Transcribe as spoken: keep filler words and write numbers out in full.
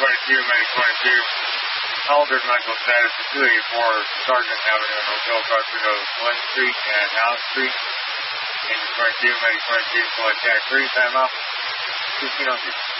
twenty-two, Medic twenty-two. Altered mental status of two eighty-four Sergeant Avenue, Hotel Carpino, Glen Street and House Street. Engine twenty-two, Medic twenty-two, select tax three, time off. fifteen oh six.